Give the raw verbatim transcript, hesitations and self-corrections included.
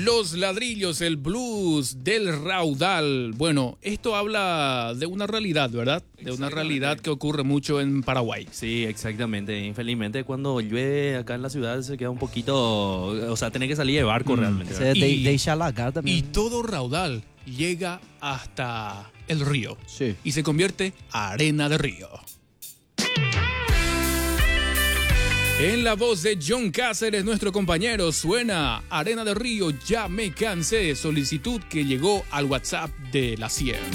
Los ladrillos, el blues del raudal. Bueno, esto habla de una realidad, ¿verdad? De una realidad que ocurre mucho en Paraguay. Sí, exactamente. Infelizmente cuando llueve acá en la ciudad se queda un poquito... O sea, tenés que salir de barco mm, realmente. Se de, de Xalacar también. Y todo raudal llega hasta el río. Sí. Y se convierte arena de río. En la voz de John Cáceres, nuestro compañero, suena Arena de Río, ya me cansé, solicitud que llegó al WhatsApp de la cien.